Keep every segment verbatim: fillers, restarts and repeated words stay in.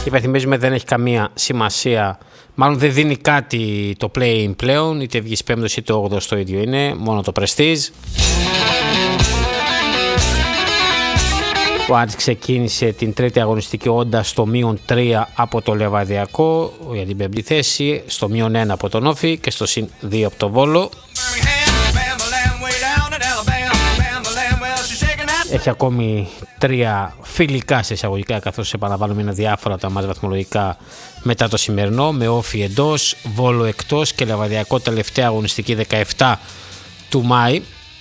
Υπενθυμίζουμε δεν έχει καμία σημασία, μάλλον δεν δίνει κάτι το play-in πλέον, είτε βγεις πέμπτος είτε όγδοος το ίδιο είναι, μόνο το Prestige. Ο Άρης ξεκίνησε την τρίτη αγωνιστική όντας στο μείον τρία από το Λεβαδιακό για την πέμπτη θέση, στο μείον ένα από τον Όφη και στο συν δύο από τον Βόλο. Έχει ακόμη τρία φιλικά σε εισαγωγικά, καθώς επαναβάλλουμε ένα διάφορα τα μας βαθμολογικά μετά το σημερινό, με Όφη εντός, Βόλο εκτός και Λεβαδιακό τελευταία αγωνιστική δεκαεφτά του Μάη.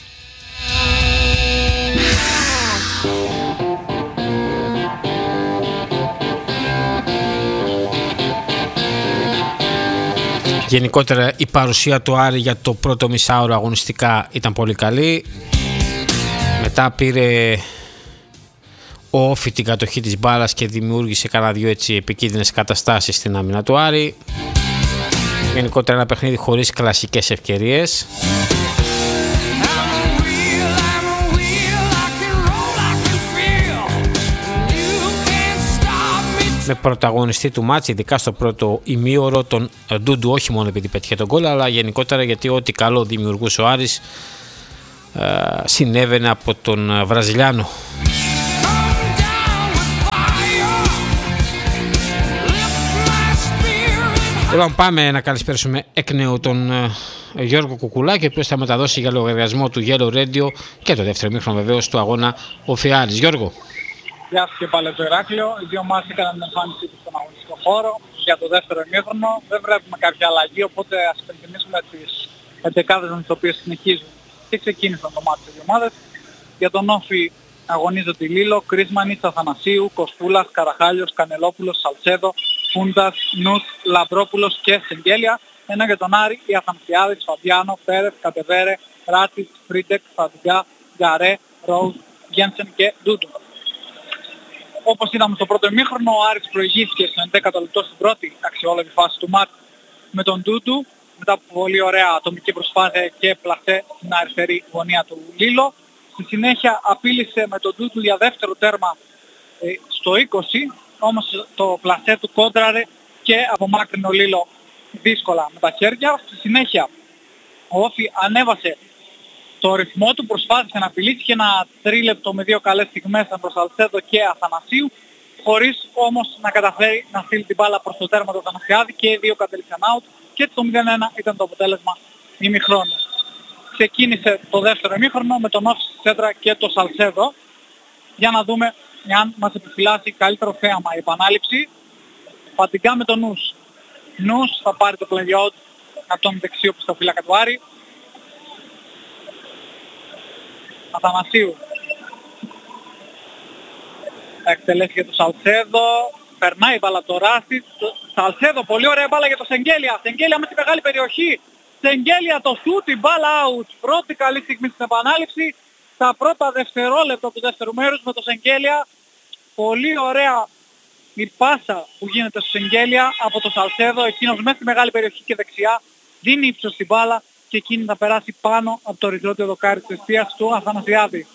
Γενικότερα η παρουσία του Άρη για το πρώτο μισάωρο αγωνιστικά ήταν πολύ καλή. Μετά πήρε ο Όφη την κατοχή της μπάλας και δημιούργησε κανένα δυο έτσι επικίνδυνες καταστάσεις στην άμυνα του Άρη. Γενικότερα ένα παιχνίδι χωρίς κλασικές ευκαιρίες. Με πρωταγωνιστή του μάτς, ειδικά στο πρώτο ημίωρο, τον Ντούντου, όχι μόνο επειδή πέτυχε τον γκολ, αλλά γενικότερα γιατί ό,τι καλό δημιουργούσε ο Άρης Uh, συνέβαινε από τον uh, Βραζιλιάνο. Λοιπόν, πάμε να καλησπέρισουμε εκ νέου τον uh, Γιώργο Κουκουλάκη, ο οποίος θα μεταδώσει για λογαριασμό του Yellow Radio και το δεύτερο ημίχρονο βεβαίως του αγώνα Όφη Άρης. Γιώργο. Γεια σας και πάλι το Ηράκλειο. Οι δύο ομάδες έκαναν την εμφάνισή τους στον αγωνιστικό χώρο για το δεύτερο ημίχρονο. Δεν βλέπουμε κάποια αλλαγή, οπότε ας υπενθυμίσουμε τις εντεκάδες με τις οποίες συνεχίζουν και ξεκίνησαν το μάτι της ομάδας. Για τον Όφη αγωνίζονται Λίλο, Κρίσμανιτς, Αθανασίου, Κοστούλας, Καραχάλιος, Κανελόπουλος, Σαλτσέδο, Φούντας, Νους, Λαμπρόπουλος και Σεγγέλια. Ένα για τον Άρη, οι Αθανασιάδης, Φαμπιάνο, Πέρες, Κατεβέρε, Ράτιτς, Φρίντεκ, Φαντιγκά, Γκαρέ, Ρόουζ, Γένσεν και Ντούντου. Όπως είδαμε στο πρώτο ημίχρονο, ο Άρης προηγήθηκε στο ενδέκατο λεπτό στην πρώτη αξιόλογη φάση του μάτς με τον Ντούντου, μετά από πολύ ωραία ατομική προσπάθεια και πλασέ στην αριστερή γωνία του Λίλο. Στη συνέχεια απείλησε με τον Ντούντου για δεύτερο τέρμα ε, στο είκοσι, όμως το πλασέ του κόντραρε και απομάκρυνε ο Λίλο δύσκολα με τα χέρια. Στη συνέχεια ο Όφη ανέβασε το ρυθμό του, προσπάθησε να απειλήσει και ένα τρίλεπτο με δύο καλές στιγμές από Σαλτσέδο και Αθανασίου, χωρίς όμως να καταφέρει να στείλει την μπάλα προς το τέρμα του Αθανασιάδη και οι δύο κατέληξαν out και το μηδέν ένα ήταν το αποτέλεσμα ημιχρόνου. Ξεκίνησε το δεύτερο ημίχρονο με τον Όφη στη σέντρα και το Σαλτσέδο, για να δούμε αν μας επιφυλάσσει καλύτερο θέαμα η επανάληψη. Φαντιγκά με τον Νους. Νους θα πάρει το πλαγιόντ από τον δεξιό στο φύλακα του Άρη. Αθανασίου θα εκτελέσει για το Σαλτσέδο, περνάει η μπάλα το Ράσιτ, Σαλτσέδο, πολύ ωραία μπάλα για το Σεγγέλια, Σεγγέλια με τη μεγάλη περιοχή, Σεγγέλια το σούτ, η μπάλα out, πρώτη καλή στιγμή στην επανάληψη, στα πρώτα δευτερόλεπτα του δεύτερου μέρους με το Σεγγέλια, πολύ ωραία η πάσα που γίνεται στο Σεγγέλια από το Σαλτσέδο, εκείνος μέσα στη μεγάλη περιοχή και δεξιά, δίνει ύψος στην μπάλα και εκείνη θα περάσει πάνω από το ριζότιο δοκάρι της αιστείας του Αθανασιάδη.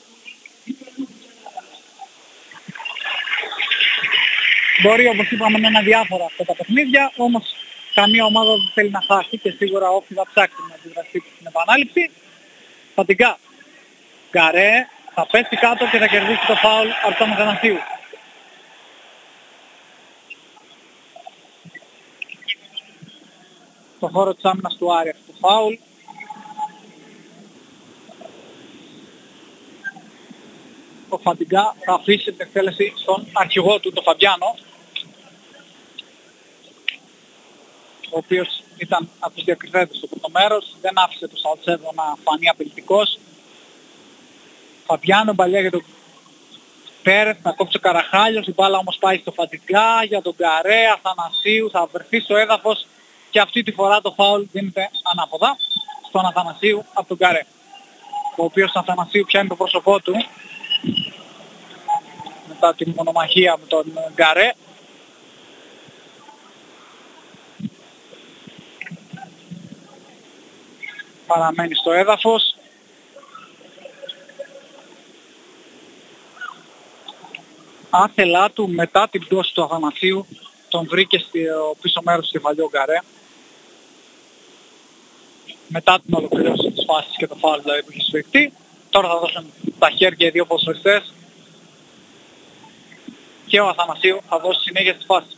Μπορεί, όπως είπαμε, να είναι διάφορα αυτά τα παιχνίδια, όμως καμία ομάδα δεν θέλει να χάσει και σίγουρα Όφη θα ψάξει να αντιδραστεί στην επανάληψη. Φαντιγκά. Γκαρέ θα πέσει κάτω και θα κερδίσει το φάουλ από τον Αθανασίου. Στο χώρο της άμυνας του Άρη αυτό το φάουλ. Ο Φαντιγκά θα αφήσει την εκτέλεση στον αρχηγό του, τον Φαμπιάνο, ο οποίος ήταν από τους διακριθέντες στο πρώτο μέρος, δεν άφησε τον Σαλτσέδο να φανεί απειλητικός. Φαμπιάνο, μπαλιά για τον Πέρες, θα κόψει ο Καραχάλιος, η μπάλα όμως πάει στο Φαντιγκά, για τον Γκαρέ, Αθανασίου, θα βρεθεί στο έδαφος και αυτή τη φορά το φάουλ δίνεται ανάποδα στον Αθανασίου από τον Γκαρέ, ο οποίος ο Αθανασίου πιάνει το πρόσωπό του μετά την μονομαχία με τον Γκαρέ. Παραμένει στο έδαφος. Άθελά του μετά την πτώση του Αθανασίου τον βρήκε στο πίσω μέρος του κεφαλιού ο Γκαρέ. Μετά την ολοκλήρωση της φάσης και το φάουλ δηλαδή που είχε σφιχτεί. Τώρα θα δώσουν τα χέρια οι δύο ποδοσφαιριστές και ο Αθανασίου θα δώσει συνέχεια στη φάση.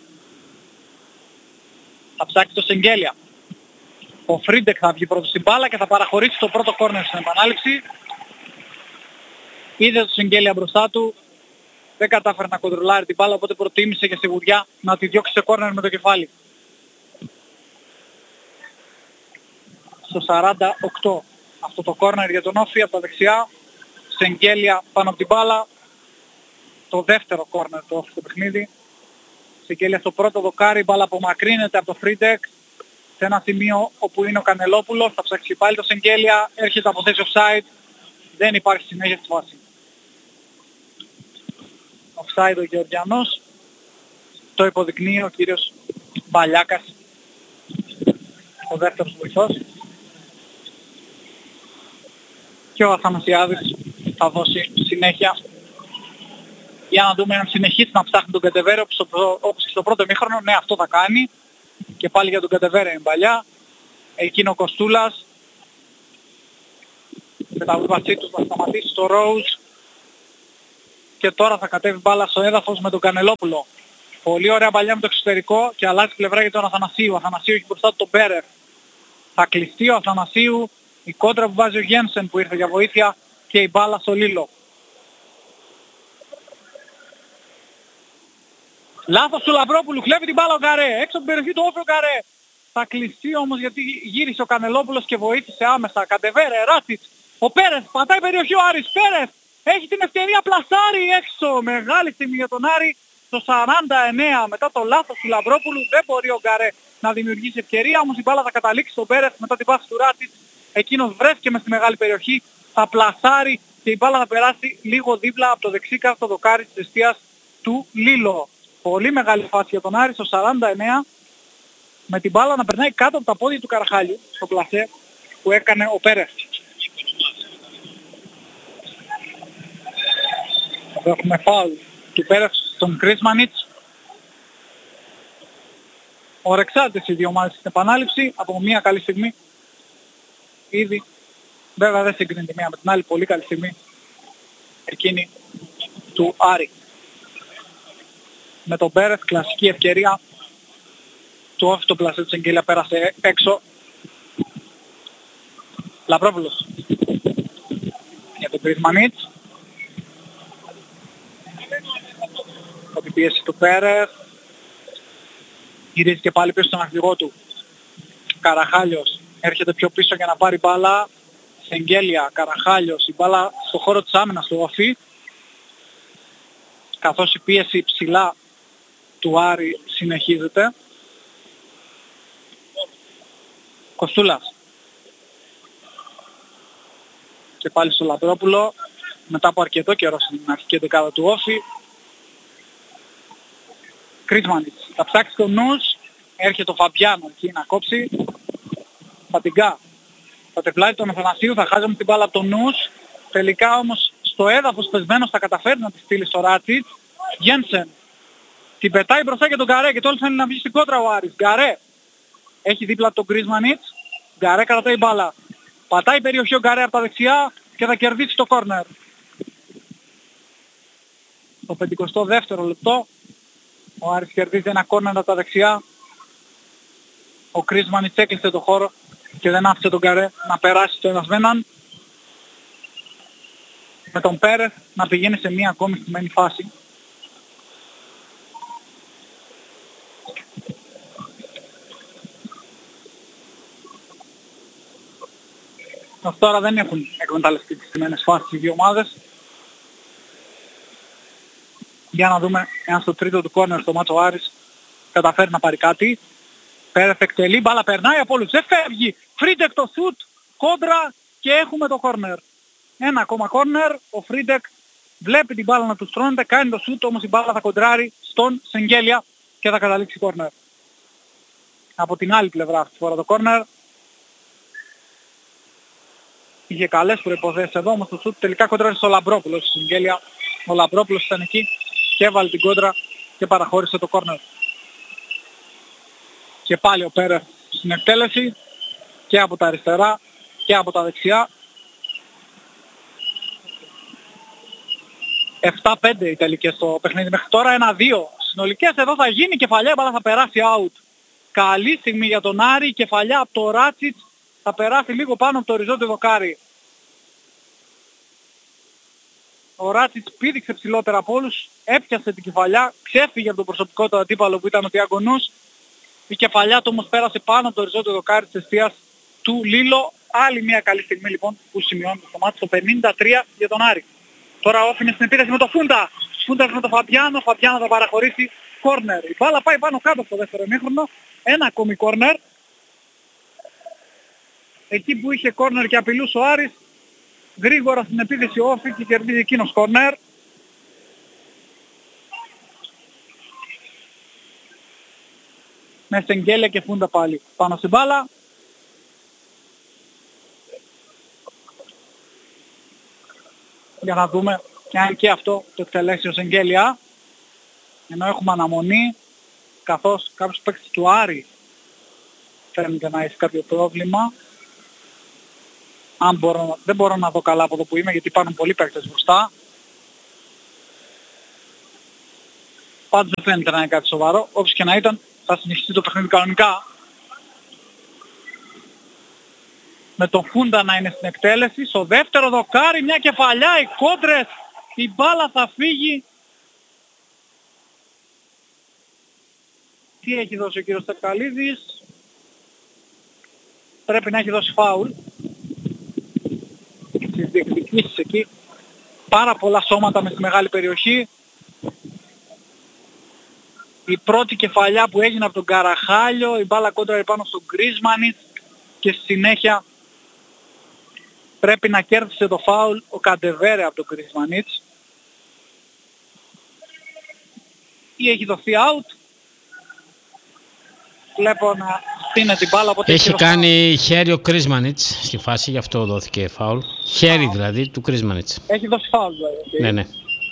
Θα ψάξει το Σεγγέλια. Ο Φρίντεκ θα βγει πρώτος στην μπάλα και θα παραχωρήσει το πρώτο κόρνερ στην επανάληψη. Είδε το Σεγγέλια μπροστά του, δεν κατάφερε να κοντρολάρει την μπάλα, οπότε προτίμησε για σιγουριά να τη διώξει σε κόρνερ με το κεφάλι. Στο σαράντα οκτώ αυτό το κόρνερ για τον Όφη από τα δεξιά. Σεγγέλια πάνω από την μπάλα. Το δεύτερο κόρνερ του Όφη στο παιχνίδι. Σεγγέλια στο πρώτο δοκάρι, η μπάλα απομακρύνεται από το Φρίντεκ σε ένα σημείο όπου είναι ο Κανελόπουλος. Θα ψάξει πάλι το Σεγγέλια, έρχεται από θέση offside. Δεν υπάρχει συνέχεια στη φάση. Offside ο Γεωργιανός. Το υποδεικνύει ο κύριος Μπαλιάκας, ο δεύτερος βοηθός. Και ο Αθανασιάδης θα δώσει συνέχεια για να δούμε αν συνεχίσει να ψάχνει τον Κατεβέρε όπως, όπως και στο πρώτο ημίχρονο. Ναι, αυτό θα κάνει. Και πάλι για τον Κατεβέρε είναι παλιά. Εκεί είναι ο Κοστούλας. Με τα βίβασή του θα σταματήσει στο Ρόουζ. Και τώρα θα κατέβει μπάλα στο έδαφος με τον Κανελόπουλο. Πολύ ωραία παλιά με το εξωτερικό και αλλάζει πλευρά για τον Αθανασίου. Ο Αθανασίου έχει μπροστά του τον Πέρεφ. Θα κλειστεί ο Αθανασίου. Η κόντρα που βάζει ο Γένσεν που ήρθε για βοήθεια και η μπάλα στο Λίλο. Λάθος του Λαμπρόπουλου, κλέβει την μπάλα ο Γκαρέ. Έξω από την περιοχή του Όφη ο Γκαρέ. Θα κλειστεί όμως γιατί γύρισε ο Κανελόπουλος και βοήθησε άμεσα. Κατεβέρε, Ράτσιτς. Ο Πέρεθ, πατάει περιοχή ο Άρης. Πέρεθ, έχει την ευκαιρία, πλασάρει έξω. Μεγάλη στιγμή για τον Άρη. Το σαράντα εννέα μετά το λάθος του Λαμπρόπουλου δεν μπορεί ο Γκαρέ να δημιουργήσει ευκαιρία. Όμως η μπάλα θα καταλήξει στον Πέρεθ μετά την πάση του Ράτσιτς. Εκείνος βρέθηκε μες στη μεγάλη περιοχή. Θα πλασάρει και η μπάλα θα περάσει λίγο δίπλα από το δεξί κάτω δοκάρι της εστίας του Λίλο. Πολύ μεγάλη φάση για τον Άρη στο σαράντα εννέα με την μπάλα να περνάει κάτω από τα πόδια του Καραχάλιου στο πλασέ που έκανε ο Πέρεθ. Εδώ έχουμε φάουλ του Πέρεθ στον Κρίσμανιτς. Ορεξάτες οι δύο ομάδες στην επανάληψη από μια καλή στιγμή. Ήδη βέβαια δεν συγκρίνεται μία με την άλλη, πολύ καλή στιγμή εκείνη του Άρη. Με τον Πέρεθ, κλασική ευκαιρία του Όφη, το πλασέ του Σεγγέλια πέρασε έξω. Λαμπρόπουλος για τον Κρισμανίτς. Από πίεση του Πέρεθ. Γυρίζει και πάλι πίσω στον αρχηγό του. Καραχάλιος έρχεται πιο πίσω για να πάρει μπάλα. Σεγγέλια, Καραχάλιος, η μπάλα στο χώρο της άμυνας του Όφη. Καθώς η πίεση ψηλά του Άρη συνεχίζεται. Κοστούλας. Και πάλι στο Λαμπρόπουλο. Μετά από αρκετό καιρό στην αρχική δεκάδα του Όφη. Κρίσμανιτς. Θα ψάξει τον νους. Έρχεται ο Φαμπιάνο εκεί να κόψει. Φατιγκά. Θα τεπλάει τον Αθανασίου. Θα χάζουμε την μπάλα από τον νους. Τελικά όμως στο έδαφος πεσμένος θα καταφέρει να τη στείλει στο Ράτσιτ. Γένσεν. Την πετάει μπροστά για τον Γκαρέ και τώρα θέλει να βγει στην κόντρα ο Άρης. Γκαρέ. Έχει δίπλα τον Κρίσμανιτς. Γκαρέ κρατάει μπάλα. Πατάει περιοχή ο Γκαρέ από τα δεξιά και θα κερδίσει το κόρνερ. Το πενηκοστό δεύτερο λεπτό. Ο Άρης κερδίζει ένα κόρνερ από τα δεξιά. Ο Κρίσμανιτς έκλεισε το χώρο και δεν άφησε τον Γκαρέ να περάσει το ένας με έναν. Με τον Πέρεθ να πηγαίνει σε μία ακόμη στημένη φάση. Ως τώρα δεν έχουν εκμεταλλευτεί τις στημένες φάσεις οι δύο ομάδες. Για να δούμε εάν στο τρίτο του κόρνερ στο μάτσο Άρης καταφέρει να πάρει κάτι. Πέρεθ εκτελεί, μπάλα περνάει από όλους, δεν φεύγει. Φρίντεκ το σουτ, κόντρα και έχουμε το κόρνερ. Ένα ακόμα κόρνερ, ο Φρίντεκ βλέπει την μπάλα να του στρώνεται, κάνει το σουτ, όμως η μπάλα θα κοντράρει στον Σεγγέλια και θα καταλήξει κόρνερ. Από την άλλη πλευρά αυτή τη φορά το κόρνερ. Είχε καλές προϋποθέσεις εδώ, όμως το σουτ τελικά κοντράρει στο Λαμπρόπουλο στη Σεγγέλια. Ο Λαμπρόπουλος ήταν εκεί και έβαλε την κόντρα και παραχώρησε το κόρνερ. Και πάλι ο Πέρεθ στην εκτέλεση και από τα αριστερά και από τα δεξιά. επτά πέντε οι τελικές στο παιχνίδι μέχρι τώρα, ένα δύο. Συνολικές εδώ θα γίνει κεφαλιά, η μπάλα θα περάσει out. Καλή στιγμή για τον Άρη, η κεφαλιά από το Ράτσιτς θα περάσει λίγο πάνω από το οριζόντιο δοκάρι. Ο Ράτσιτς πήδηξε ψηλότερα από όλους, έπιασε την κεφαλιά, ξέφυγε από τον προσωπικό του αντίπαλο που ήταν ο Διάκονος. Η κεφαλιά του όμως πέρασε πάνω από το οριζόντιο δοκάρι της εστίας του Λίλο. Άλλη μια καλή στιγμή λοιπόν που σημειώνει το μάτι στο πενήντα τρία για τον Άρη. Τώρα όφινε στην επίθεση με το Φούντα. Φούντας με τον Φαμπιάνο, ο Φαμπιάνο θα παραχωρήσει κόρνερ. Η μπάλα πάει πάνω κάτω στο δεύτερο ημίχρονο. Ένα ακόμη κόρνερ. Εκεί που είχε κόρνερ και απειλούσε ο Άρης, γρήγορα στην επίθεση ο Όφη και κερδίζει εκείνος κόρνερ. Με Σεγγέλια και Φούντα πάλι πάνω στην μπάλα. Για να δούμε αν και αυτό το εκτελέσει ο Σεγγέλια. Ενώ έχουμε αναμονή, καθώς κάποιος παίκτης του Άρη φαίνεται να έχει κάποιο πρόβλημα. Αν μπορώ, δεν μπορώ να δω καλά από εδώ που είμαι γιατί υπάρχουν πολλοί παίκτες μπροστά. Πάντως δεν φαίνεται να είναι κάτι σοβαρό. Όπως και να ήταν θα συνεχίσει το παιχνίδι κανονικά. Με τον Φούντα να είναι στην εκτέλεση. Στο δεύτερο δοκάρι μια κεφαλιά, οι κόντρες, η μπάλα θα φύγει. Τι έχει δώσει ο κύριος Τερκαλίδης? Πρέπει να έχει δώσει φάουλ. Στις διεκδικήσεις εκεί. Πάρα πολλά σώματα μες στη μεγάλη περιοχή. Η πρώτη κεφαλιά που έγινε από τον Καραχάλιο, η μπάλα κόντρα πάνω στον Γκρίσμανιτς και στη συνέχεια πρέπει να κέρδισε το φάουλ ο Καντεβέρε από τον Γκρίσμανιτς. Ή έχει δοθεί out. Βλέπω να στείνε την μπάλα. Έχει κάνει χέρι ο Κρίσμανιτς στη φάση, γι' αυτό δόθηκε φάουλ. Χέρι ah. δηλαδή του Κρίσμανιτς. Έχει δώσει φάουλ δηλαδή. Ναι, ναι.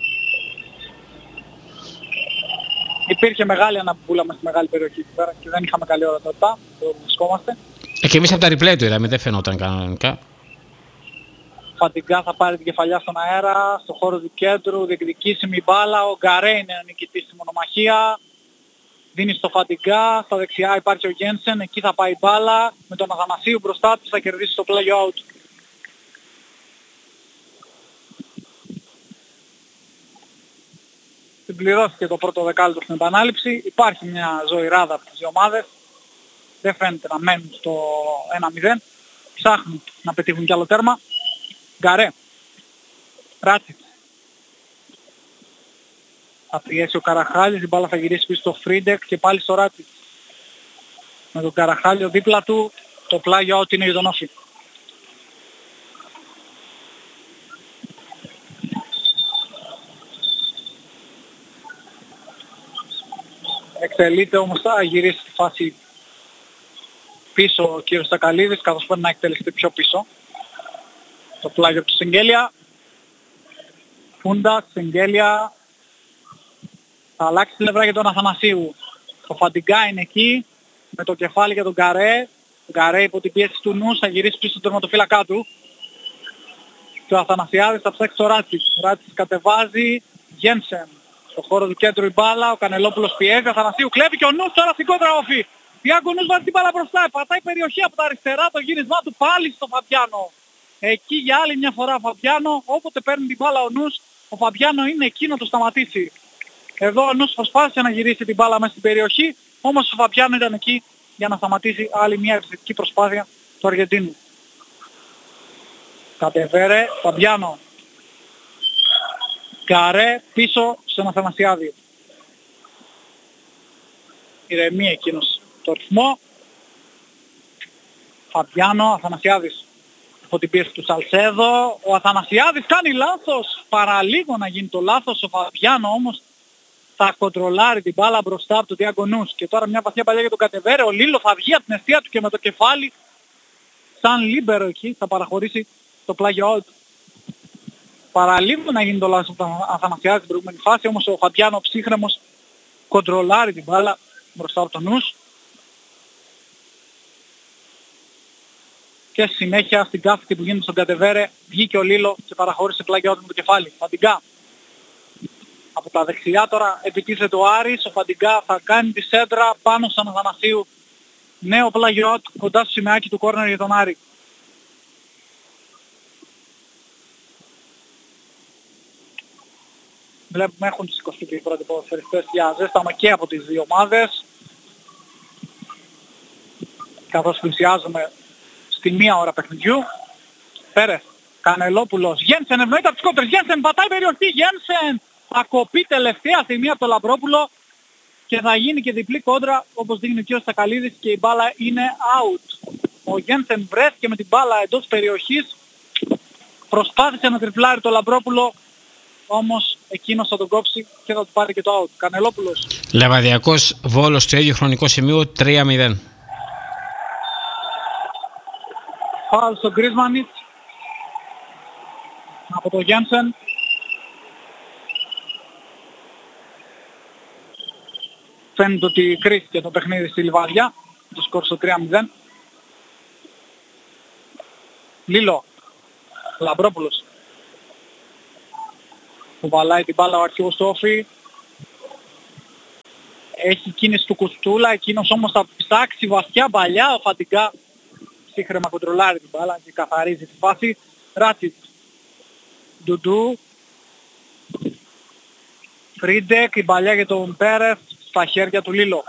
Υπήρχε μεγάλη αναμπούλα μες στη μεγάλη περιοχή πέρα και δεν είχαμε καλή ορατότητα. Το βρισκόμαστε. Ε, και εμείς από τα replay του είδαμε, δεν φαινόταν κανονικά. Φαντιγκά θα πάρει την κεφαλιά στον αέρα, στο χώρο του κέντρου, διεκδικήσιμη μπάλα. Ο Γκαρέ είναι ο νικητής στη μονομαχία. Δίνει στο Φαντιγκά, στα δεξιά υπάρχει ο Γένσεν, εκεί θα πάει η μπάλα. Με τον Αθανασίου μπροστά του θα κερδίσει το play out. Συμπληρώθηκε το πρώτο δεκάλεπτο στην επανάληψη. Υπάρχει μια ζωηράδα από τις δύο ομάδες. Δεν φαίνεται να μένουν στο ένα μηδέν. Ψάχνουν να πετύχουν κι άλλο τέρμα. Γκαρέ. Ράτσιτς. Θα πιέσει ο Καραχάλης, η μπάλα θα γυρίσει πίσω στο Φρίντεκ και πάλι στο Ράτσιτς. Με τον Καραχάλιο δίπλα του, το πλάγιο out είναι για τον Όφη. Εκτελείται όμως, θα γυρίσει στη φάση πίσω ο κύριος Τακαλίδης, καθώς πρέπει να εκτελεστεί πιο πίσω. Το πλάγιο του Σεγγέλια. Φούντα, Σεγγέλια. Θα αλλάξει τη πλευρά για τον Αθανασίου. Το Φαντιγκά είναι εκεί, με το κεφάλι για τον Γκαρέ. Ο Γκαρέ υπό την πίεση του νου θα γυρίσει πίσω στον τερματοφύλακά του. Και ο Αθανασιάδης θα ψάξει το Ράτσιτς. Ο Ράτσιτς κατεβάζει. Γένσεν. Στο χώρο του κέντρου η μπάλα. Ο Κανελόπουλος πιέζει. Ο Αθανασίου κλέβει και ο νους τώρα στην κόντρα Όφη. Διάκο νους βάζει την μπάλα μπροστά. Πατάει περιοχή από τα αριστερά. Το γύρισμά του πάλι στο Φαμπιάνο. Εκεί για άλλη μια φορά ο Φαμπιάνο. Όποτε παίρνει την μπάλα ο νους, ο Φαμπιάνο είναι εκεί να το σταματήσει. Εδώ ο νους προσπάθησε να γυρίσει την μπάλα μέσα στην περιοχή. Όμως ο Φαμπιάνο ήταν εκεί για να σταματήσει άλλη μια επιθετική προσπάθεια του Αργεντίνου. Κατεβέρε, Φαμπιάνο. Γκαρέ πίσω στον Αθανασιάδη. Ηρεμεί εκείνος το ρυθμό. Φαμπιάνο, Αθανασιάδης. Από την πίεση του Σαλσέδο. Ο Αθανασιάδης κάνει λάθος. Παραλίγο να γίνει το λάθος. Ο Φαμπιάνο όμως θα κοντρολάρει την μπάλα μπροστά από τον Διάκονους. Και τώρα μια βαθιά παλιά για τον Κατεβέρε. Ο Λίλο θα βγει από την αιστεία του και με το κεφάλι σαν λίμπερο εκεί θα παραχωρήσει το πλάγιο out. Παραλίγο να γίνει το λάθος από τον Αθανασιάδη στην προηγούμενη φάση. Όμως ο Φαμπιάνο ψύχρεμος κοντρολάρει την μπάλα μπροστά από τον νους. και συνέχεια στην κάθετη που γίνεται στον Καντεβέρε βγήκε ο Λίλο και παραχώρησε πλάγια με το κεφάλι. Φαντιγκά. Από τα δεξιά τώρα επιτίθεται ο Άρης, ο Φαντιγκά θα κάνει τη σέντρα πάνω στον Αθανασίου. Νέο πλάγιο κοντά στο σημαίακι του κόρνερ για τον Άρη. Βλέπουμε έχουν τις εικοστή και οι πρώτοι ποδοσφαιριστές για ζέσταμα και από τις δύο ομάδες. Καθώς πλησιάζουμε στη μία ώρα παιχνιδιού. Πέρες, Κανελόπουλος, Γένσεν ευνοείται από τις κόντρες, Γένσεν πατάει περιοχή, Γένσεν θα κοπεί τελευταία στιγμή από το Λαμπρόπουλο και θα γίνει και διπλή κόντρα όπως δείχνει και ο Στακαλίδης και η μπάλα είναι out. Ο Γένσεν βρέθηκε με την μπάλα εντός περιοχής, προσπάθησε να τριπλάρει το Λαμπρόπουλο, όμως εκείνος θα τον κόψει και θα του πάρει και το out. Κανελόπουλος. Λεβαδιακός Βόλος στο ίδιο χρονικό σημείο τρία μηδέν. Φάουλ στο Γκρίσμανιτς από το Γένσεν. Φαίνεται ότι κρίθηκε το παιχνίδι στη Λιβαδιά, το σκορ στο τρία μηδέν. Λίλο, Λαμπρόπουλος, που βαλάει την μπάλα ο αρχηγός του Όφη. Έχει κίνηση του Κουστούλα, εκείνος όμως θα ψάξει βαθιά παλιά, ο Φαντιγκά σύγχρεμα κοντρολάρει την μπάλα και καθαρίζει τη φάση. Ράτσιτ, Ντουντού, Φρίντεκ, η παλιά για τον Πέρεθ στα χέρια του Λίλο.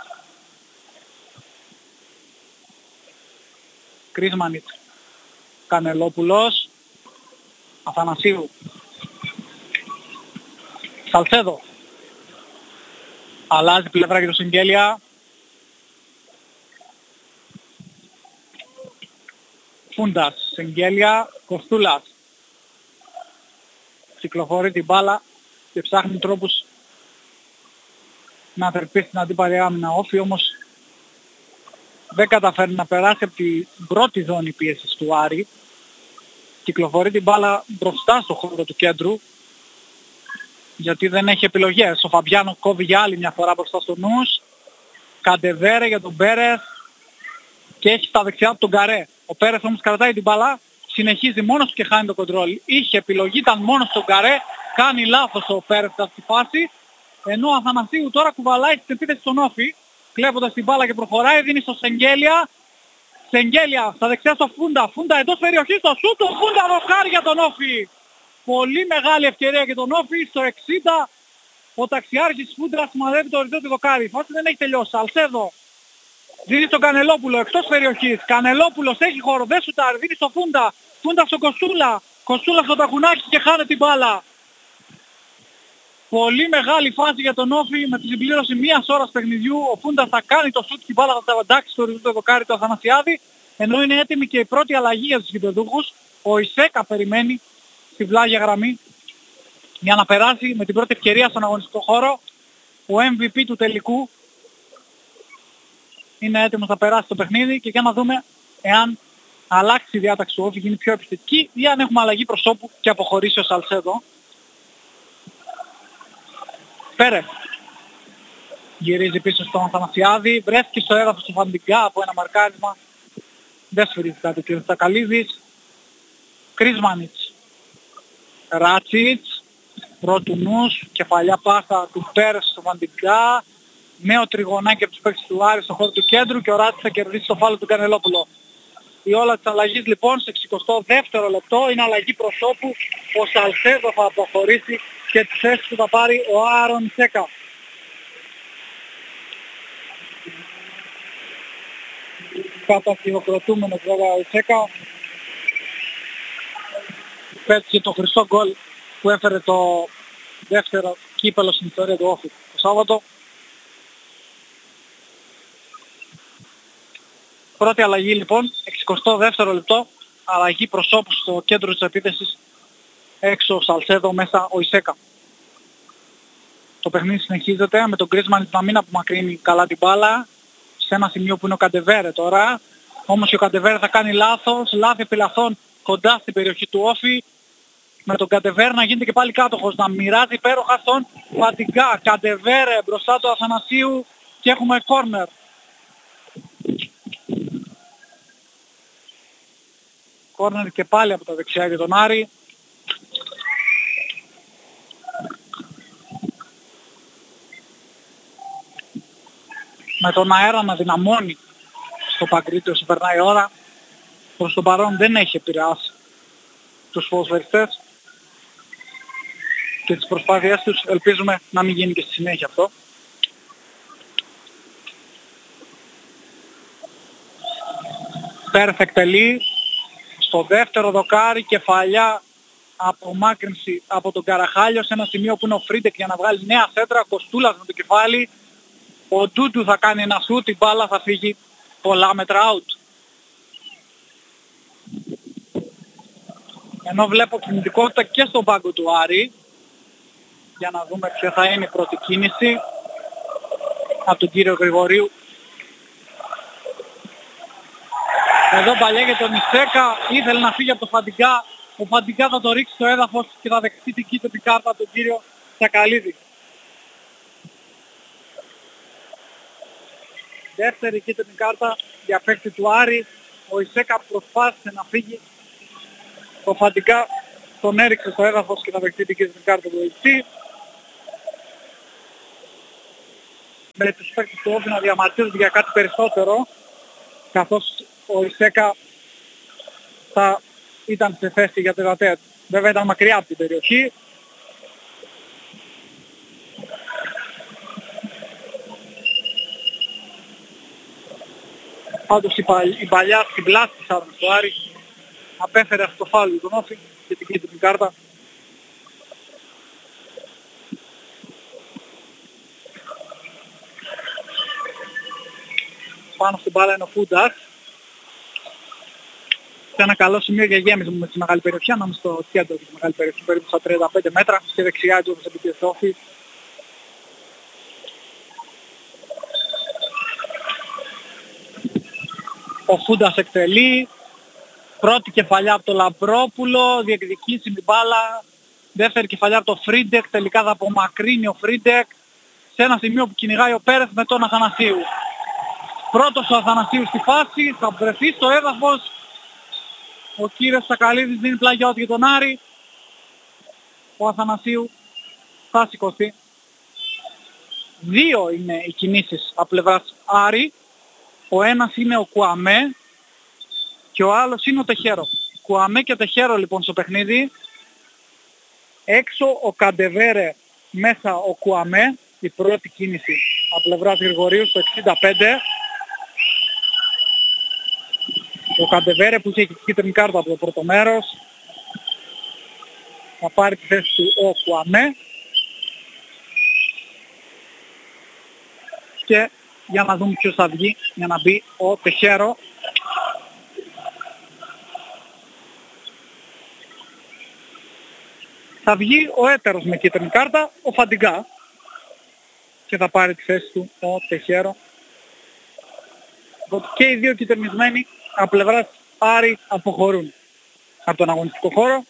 Κρίσμανιτ, Κανελόπουλος, Αθανασίου, Σαλσέδο, αλλάζει πλευρά για το Συγγέλια. Φούντας, Συγγέλια, Κοστούλας. Κυκλοφορεί την μπάλα και ψάχνει τρόπους να θερπίσει την αντίπαλη άμυνα. Όφη όμως δεν καταφέρει να περάσει από την πρώτη ζώνη πίεσης του Άρη. Κυκλοφορεί την μπάλα μπροστά στο χώρο του κέντρου, γιατί δεν έχει επιλογές. Ο Φαμπιάνο κόβει για άλλη μια φορά μπροστά στο νους. Καντεβέρε για τον Πέρεθ και έχει στα δεξιά του τον Καρέ. Ο Πέρεθ όμως κρατάει την μπάλα, συνεχίζει μόνος του και χάνει το κοντρόλ. Είχε επιλογή, ήταν μόνος στον Καρέ, κάνει λάθος ο Πέρεθ στη φάση, ενώ ο Αθανασίου τώρα κουβαλάει στην επίθεση στον Όφη, κλέβοντας την μπάλα και προχωράει, δίνει στο Σεγγέλια. Σεγγέλια στα δεξιά στο Φούντα, Φούντα εντός περιοχής στο σούτ, ο Φούντα δοκάρει για τον Όφη. Πολύ μεγάλη ευκαιρία για τον Όφη, στο εξήντα ο ταξιάρχης Φούντα σημαδεύει το οριζόντιο δοκάρι. Η φάση δεν έχει τελειώσει. Αλσέδο δίνει στον Κανελόπουλο εκτός περιοχής. Κανελόπουλος έχει χώρο, δεν σουτάρει, δίνει στο Φούντα. Φούντα στο Κοστούλα. Κοστούλα στο ταχουνάκι και χάνει την μπάλα. Πολύ μεγάλη φάση για τον Όφη με τη συμπλήρωση μίας ώρας παιχνιδιού. Ο Φούντα θα κάνει το σουτ και η μπάλα θα τα εντάξει στο οριζόντιο δοκάρι του Αθανασιάδη. Ενώ είναι έτοιμη και η πρώτη αλλαγή για τους γηπεδούχους. Ο Ισέκα περιμένει στη βλάγια γραμμή για να περάσει με την πρώτη ευκαιρία στον αγωνιστικό χώρο. Ο εμ βι πι του τελικού είναι έτοιμος να περάσει το παιχνίδι και για να δούμε εάν αλλάξει η διάταξη του Όφη, γίνει πιο επιθετική ή αν έχουμε αλλαγή προσώπου και αποχωρήσει ο Σαλσέδο. Πέρε γυρίζει πίσω στον Αθανασιάδη, βρέθηκε στο έδαφος του Φαντιγκά από ένα μαρκάρισμα, δεν σφυρίζει κάτι ο κ. Στακαλίδης. Κρίσμανιτς, Ράτσιτς, πρώτου νους, κεφαλιά πάσα του Πέρες στο Φαντιγκά, νέο τριγωνάκι από τους παίκτες του Άρη στο χώρο του κέντρου και ο Ράτσιτς θα κερδίσει το φάουλ του Κανελόπουλο. Η όλα της αλλαγής λοιπόν σε εξηκοστό δεύτερο λεπτό είναι αλλαγή προσώπου, ο Σαλσέδο θα αποχωρήσει και τη θέση του θα πάρει ο Άρον Σέκα. Καταχειροκροτούμενος βέβαια ο Σέκα. Πέτυχε το χρυσό γκολ που έφερε το δεύτερο κύπελο στην ιστορία του Όφη το Σάββατο. Πρώτη αλλαγή λοιπόν, εξηκοστό δεύτερο λεπτό, αλλαγή προσώπου στο κέντρο της επίθεσης, έξω ο Σαλσέδο, μέσα ο Ισέκα. Το παιχνίδι συνεχίζεται με τον Γκρίσμαν να μην απομακρύνει καλά την μπάλα, σε ένα σημείο που είναι ο Καντεβέρε τώρα, όμως και ο Καντεβέρε θα κάνει λάθος, λάθη επιλαθών κοντά στην περιοχή του Όφη, με τον Καντεβέρε να γίνεται και πάλι κάτοχος, να μοιράζει υπέροχα στον Φαντιγκά. Καντεβέρε μπροστά του Αθανασίου και έχουμε κόρνερ. Κόρνερ και πάλι από τα δεξιά για τον Άρη. Με τον αέρα να δυναμώνει στο Παγκρίτιο όσο περνάει η ώρα. Προς το παρόν δεν έχει επηρεάσει τους ποδοσφαιριστές και τις προσπάθειές τους. Ελπίζουμε να μην γίνει και στη συνέχεια αυτό. Perfect τελεί. Στο δεύτερο δοκάρι, κεφαλιά απομάκρυνση από τον Καραχάλιο σε ένα σημείο που είναι ο Φρίντεκ για να βγάλει νέα σέντρα. Κοστούλας με το κεφάλι. Ο Ντούντου θα κάνει ένα σουτ, η μπάλα θα φύγει πολλά μέτρα out. Ενώ βλέπω κινητικότητα και στον πάγκο του Άρη. Για να δούμε ποια θα είναι η πρώτη κίνηση από τον κύριο Γρηγορίου. Εδώ παλιέγεται τον Ισέκα, ήθελε να φύγει από το Φαντιγκά. Ο Φαντιγκά θα το ρίξει στο έδαφος και θα δεχτεί την κίτρινη κάρτα από τον κύριο Σακαλίδη. Δεύτερη κίτρινη κάρτα για παίκτη του Άρη. Ο Ισέκα προσπάθησε να φύγει. Ο Φαντιγκά τον έριξε στο έδαφος και θα δεχτεί την κίτρινη κάρτα του βοηθή. Με τους παίκτες του Όφη να διαμαρτύρονται για κάτι περισσότερο, καθώς ο Ισέκα θα ήταν σε θέση για τερατέτ. Βέβαια ήταν μακριά από την περιοχή. Πάντως η, πα, η παλιά στην πλάτη της άδρας του Άρη απέφερε αυτό το φάουλ του τον Όφη και την κίτρινη κάρτα. Πάνω στην μπάλα είναι ο Φούντας. Σε ένα καλό σημείο για γέμιση με τη μεγάλη περιοχή, ανάμεσα στο κέντρο της μεγάλη περιοχή, περίπου στα τριάντα πέντε μέτρα, και δεξιά του όπως επί Όφη. Ο Φούντας εκτελεί. Πρώτη κεφαλιά από το Λαμπρόπουλο, διεκδικήσιμη μπάλα. Δεύτερη κεφαλιά από το Φρίντεκ, τελικά θα απομακρύνει ο Φρίντεκ σε ένα σημείο που κυνηγάει ο Πέρεθ με τον Αθανασίου. Πρώτος ο Αθανασίου στη φάση, θα βρεθεί στο έδαφος. Ο κύριος Σακαλίδης δίνει πλάγια για τον Άρη. Ο Αθανασίου θα σηκωθεί. Δύο είναι οι κινήσεις από πλευράς Άρη. Ο ένας είναι ο Κουαμέ και ο άλλος είναι ο Τεχέρο. Κουαμέ και Τεχέρο λοιπόν στο παιχνίδι. Έξω ο Καντεβέρε, μέσα ο Κουαμέ. Η πρώτη κίνηση από πλευράς Γρηγορίου στο εξήντα πέντε. Ο Καντεβέρε που είχε κίτρινη κάρτα από το πρώτο μέρος θα πάρει τη θέση του ο Κουαμέ. Και για να δούμε ποιος θα βγει για να μπει ο Τεχέρο. Θα βγει ο έτερος με κίτρινη κάρτα, ο Φαντιγκά. Και θα πάρει τη θέση του ο Τεχέρο. Και οι δύο κυτρινισμένοι από πλευράς Άρη αποχωρούν από τον αγωνιστικό χώρο.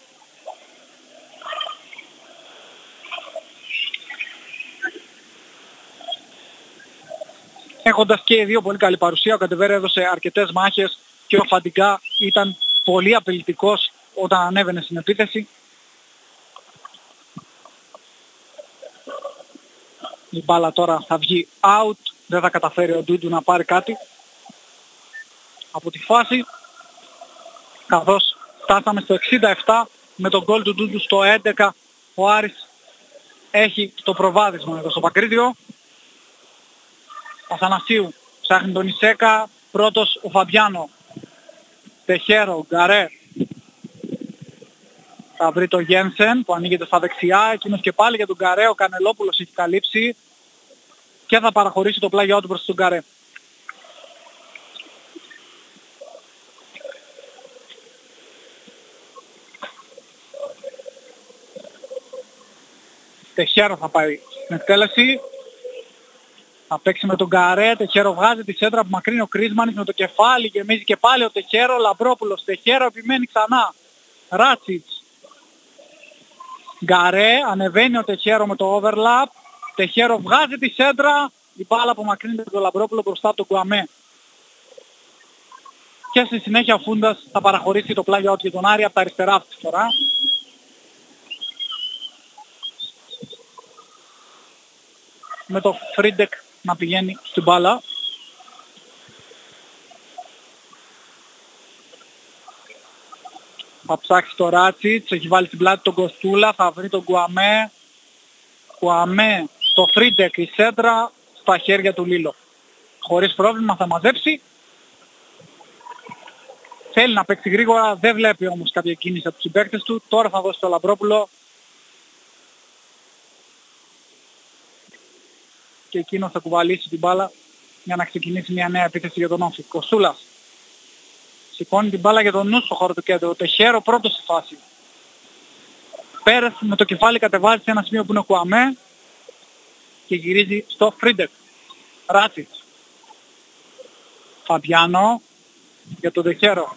Έχοντας και οι δύο πολύ καλή παρουσία, ο Καντεβέρε έδωσε αρκετές μάχες και ο Φαντιγκά ήταν πολύ απειλητικός όταν ανέβαινε στην επίθεση. Η μπάλα τώρα θα βγει out, δεν θα καταφέρει ο Ντούντου να πάρει κάτι από τη φάση, καθώς φτάσαμε στο εξήντα επτά με τον γκολ του Ντούντου στο έντεκα. Ο Άρης έχει το προβάδισμα εδώ στο Παγκρίτιο. Αθανασίου ψάχνει τον Ισέκα, πρώτος ο Φαμπιάνο. Τεχέρο, Γκαρέ. Θα βρει το Γένσεν που ανοίγεται στα δεξιά, εκείνος και πάλι για τον Γκαρέ, ο Κανελόπουλος έχει καλύψει και θα παραχωρήσει το πλάγιό του προς τον Γκαρέ. Τεχέρο θα πάει στην εκτέλεση. Θα παίξει με τον Γκαρέ, Τεχέρο βγάζει τη σέντρα που μακρύνει ο Κρίσμανης με το κεφάλι, γεμίζει και πάλι ο Τεχέρο, Λαμπρόπουλος, Τεχέρο επιμένει ξανά. Ράτσιτς. Γκαρέ, ανεβαίνει ο Τεχέρο με το overlap. Τεχέρο βγάζει τη σέντρα, η μπάλα απομακρύνεται από τον Λαμπρόπουλο μπροστά από τον Κουαμέ. και στη συνέχεια ο Φούντας θα παραχωρήσει το πλάγιο out για τον Άρη από τα αριστερά αυτή τη φορά. Με το Φρίντεκ να πηγαίνει στην μπάλα. Θα ψάξει το Ράτσιτς, έχει βάλει στην πλάτη τον Κοστούλα, θα βρει τον Κουαμέ. Κουαμέ στο Φρίντεκ, η σέντρα στα χέρια του Λίλο. Χωρίς πρόβλημα θα μαζέψει. Θέλει να παίξει γρήγορα, δεν βλέπει όμως κάποια κίνηση από τους συμπαίκτες του. Τώρα θα δώσει το Λαμπρόπουλο. Και εκείνος θα κουβαλήσει την μπάλα για να ξεκινήσει μια νέα επίθεση για τον Όφη. Κοστούλας σηκώνει την μπάλα για τον νου στο χώρο του κέντρου. Ο Τεχέρο πρώτος στη φάση. Πέρας με το κεφάλι κατεβάζει σε ένα σημείο που είναι ο Κουαμέ και γυρίζει στο Φρίντεκ. Ράτσιτς. Φαμπιάνο για τον Τεχέρο.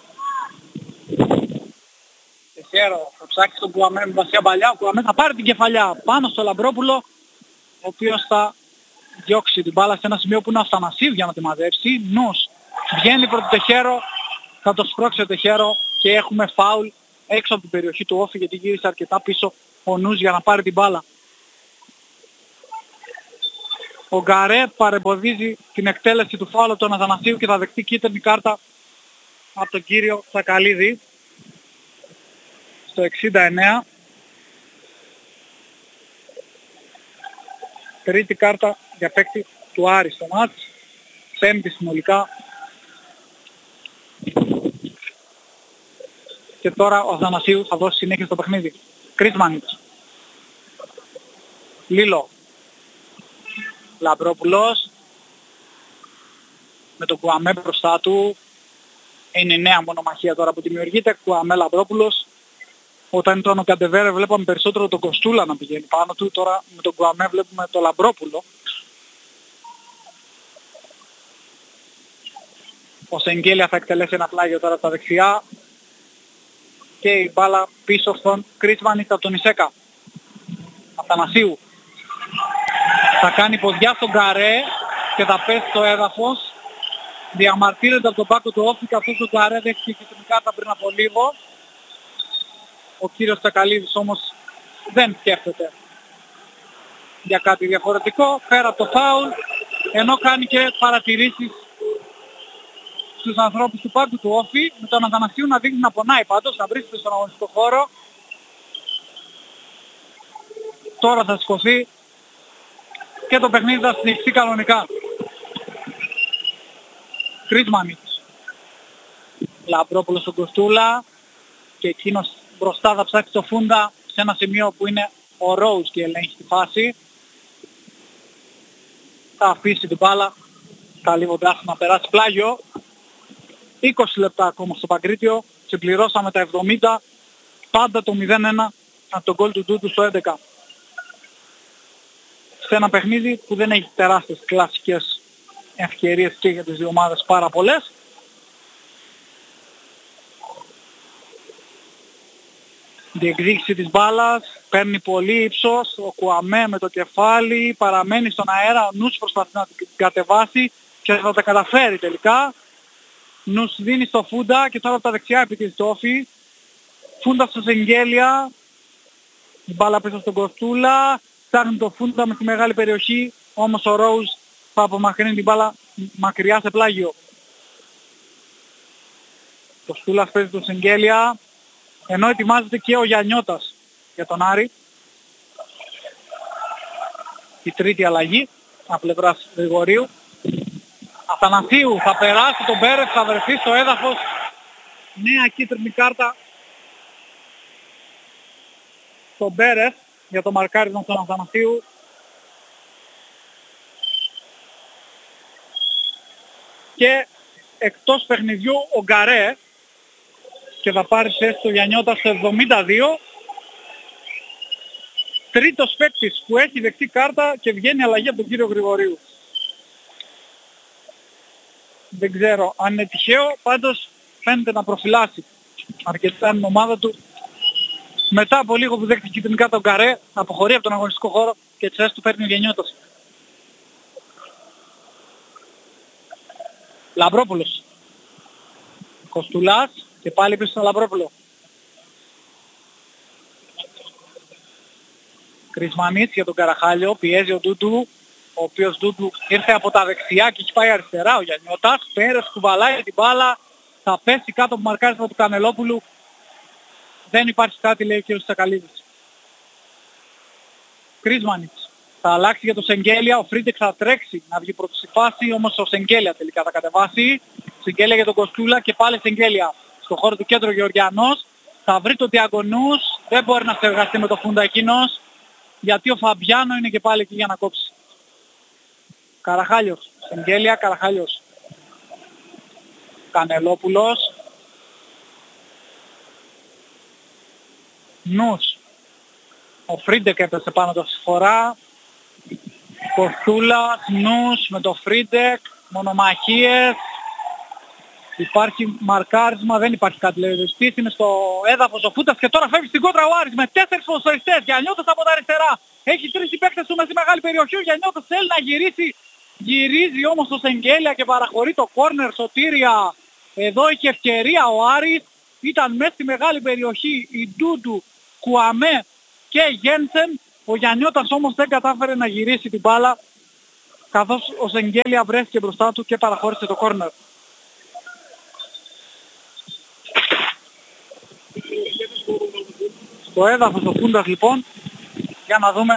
Τεχέρο θα ψάξει τον Κουαμέ με βασιά παλιά. Ο Κουαμέ θα πάρει την κεφαλιά πάνω στο Λαμπρόπουλο, ο οποίος θα διώξει την μπάλα σε ένα σημείο που είναι ο Αθανασίου για να τη μαζέψει. Νους βγαίνει προς τον Τεχέρο, θα το σπρώξει ο Τεχέρο και έχουμε φάουλ έξω από την περιοχή του Όφη, γιατί γύρισε αρκετά πίσω ο Νους για να πάρει την μπάλα. Ο Γκαρέ παρεμποδίζει την εκτέλεση του φάουλ από τον Αθανασίου και θα δεχτεί κίτρινη κάρτα από τον κύριο Τσακαλίδη στο εξήντα εννέα. Τρίτη κάρτα για παίκτη του Άρη στο μάτς. Πέμπτη συνολικά. Και τώρα ο Αθανασίου θα δώσει συνέχεια στο παιχνίδι. Κρίσμανιτς. Λίλο. Λαμπρόπουλος. Με τον Κουαμέ μπροστά του. Είναι η νέα μονομαχία τώρα που δημιουργείται. Κουαμέ Λαμπρόπουλος. Όταν ήταν ο Καντεβέρε βλέπαμε περισσότερο τον Κοστούλα να πηγαίνει πάνω του. Τώρα με τον Κουαμέ βλέπουμε τον Λαμπρόπουλο. Ο Σεγγέλια θα εκτελέσει ένα πλάγιο τώρα στα δεξιά. Και η μπάλα πίσω στον Κρίσμανιτς από τον Ισέκα. Αθανασίου. Θα κάνει ποδιά στον Γκαρέ και θα πέσει στο έδαφος. Διαμαρτύρεται από τον πάκο του Όφη, καθώς ο Γκαρέ δέχτηκε και την κάρτα πριν από λίγο. Ο κύριος Τσακαλίδης όμως δεν σκέφτεται για κάτι διαφορετικό πέρα από το φάουλ, ενώ κάνει και παρατηρήσεις στους ανθρώπους του πάγκου του Όφη, με τον Αθανασίου να δείχνει να πονάει πάντως, να βρίσκεται στον αγωνιστικό χώρο. Τώρα θα σηκωθεί και το παιχνίδι θα συνεχιστεί κανονικά. Κρίσμανιτς. Λαμπρόπουλος στον Κοστούλα και εκείνος μπροστά θα ψάξει το Φούντα σε ένα σημείο που είναι ο Ρόους και ελέγχει τη φάση. Θα αφήσει την μπάλα καλύβοντας να περάσει πλάγιο. είκοσι λεπτά ακόμα στο Παγκρίτιο. Συμπληρώσαμε τα εβδομήντα. Πάντα το μηδέν ένα από τον γκολ του Ντούτου στο έντεκα. Σε ένα παιχνίδι που δεν έχει τεράστιες κλασικές ευκαιρίες και για τις δύο ομάδες πάρα πολλές. Διεκδίκηση της μπάλας, παίρνει πολύ ύψος, ο Κουαμέ με το κεφάλι, παραμένει στον αέρα, ο Νους προσπαθεί να την κατεβάσει και θα τα καταφέρει τελικά. Νους δίνει στο Φούντα και τώρα από τα δεξιά επιτυχεί το Όφη. Φούντα στο Σεγγέλια, η μπάλα πίσω στον Κοστούλα, ψάχνει το Φούντα με τη μεγάλη περιοχή, όμως ο Ρόουζ θα απομακρύνει την μπάλα μακριά σε πλάγιο. Κοστούλας παίζει το Σεγγέλια, ενώ ετοιμάζεται και ο Γιαννιώτας για τον Άρη. Η τρίτη αλλαγή από πλευράς Γρηγορίου. Αθανασίου θα περάσει τον Πέρες, θα βρεθεί στο έδαφος. Νέα κίτρινη κάρτα στον Πέρες για το μαρκάρισμα στον Αθανασίου. Και εκτός παιχνιδιού ο Γκαρέ και θα πάρει θέση του Γιαννιώτα στο εβδομήντα δύο. Τρίτος παίκτης που έχει δεχτεί κάρτα και βγαίνει αλλαγή από τον κύριο Γρηγορίου. Δεν ξέρω αν είναι τυχαίο, πάντως φαίνεται να προφυλάσσει αρκετά την ομάδα του. Μετά από λίγο που δέχτηκε την κάρτα ο Γκαρέ, αποχωρεί από τον αγωνιστικό χώρο και τη θέση του παίρνει ο Γιαννιώτας. Λαμπρόπουλος. Κοστούλας και πάλι πίσω στον Λαμπρόπουλο. Κρισμανίτς για τον Καραχάλιο, πιέζει ο Ντούντου, ο οποίος Ντούντου ήρθε από τα δεξιά και έχει πάει αριστερά ο Γιαννιώτας. Πέρες κουβαλάει την μπάλα, θα πέσει κάτω από μαρκάρισμα του Κανελόπουλου. Δεν υπάρχει κάτι, λέει ο κ. Τσακαλίδης. Κρισμανίτς θα αλλάξει για το Σεγγέλια, ο Φρίντεκ θα τρέξει να βγει πρώτος στη φάση, όμως ο Σεγγέλια τελικά θα κατεβάσει. Σεγγέλια για τον Κοστούλα και πάλι Σεγγέλια. Στο χώρο του κέντρου Γεωργιανός, θα βρει το Διαγωνούς, δεν μπορεί να συνεργαστεί με το Φούντα εκείνος, γιατί ο Φαμπιάνο είναι και πάλι εκεί για να κόψει. Καραχάλιος, Σεγγέλια, Καραχάλιος. Κανελόπουλος. Νους. Ο Φρίντεκ έπεσε πάνω το φορά. Κοστούλας, Νους με το Φρίντεκ, μονομαχίες. Υπάρχει μαρκάρισμα, δεν υπάρχει κάτι λέει. Είναι στο έδαφος ο Φούντας και τώρα φεύγει στην κόντρα ο Άρης με τέσσερις ποδοσφαιριστές. Γιαννιώτας από τα αριστερά. Έχει τρεις παίκτες του με στη μεγάλη περιοχή. Ο Γιαννιώτας θέλει να γυρίσει. Γυρίζει όμως το Σεγγέλια και παραχωρεί το κόρνερ. Σωτήρια. Εδώ είχε ευκαιρία ο Άρης. Ήταν μέσα στη μεγάλη περιοχή η Ντούντου, Κουαμέ και Γένσεν. Ο Γιαννιώτας όμως δεν κατάφερε να γυρίσει την μπάλα, καθώς ο Σεγγέλια βρέθηκε μπροστά του και παραχώρησε το κόρνερ. Στο έδαφος ο Φούντας λοιπόν, για να δούμε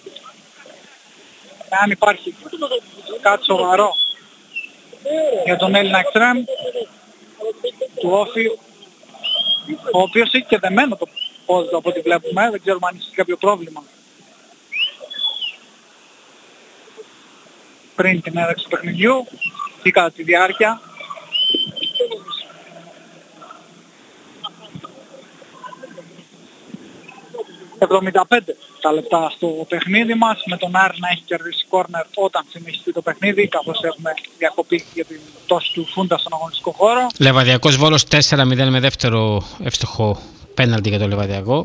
αν υπάρχει κάτι σοβαρό για τον Έλληνα εξτρέμ του Όφη, ο οποίος έχει και δεμένο το πόδι από ό,τι βλέπουμε, δεν ξέρουμε αν έχει κάποιο πρόβλημα πριν την έναρξη του παιχνιδιού ή κατά τη διάρκεια. εβδομήντα πέντε τα λεπτά στο παιχνίδι μας, με τον Άρη να έχει κερδίσει κόρνερ όταν συνεχιστεί το παιχνίδι, καθώς έχουμε διακοπή για την πτώση του Φούντα στον αγωνιστικό χώρο. Λεβαδιακός Βόλος τέσσερα μηδέν με δεύτερο εύστοχο πέναλτι για το Λεβαδιακό.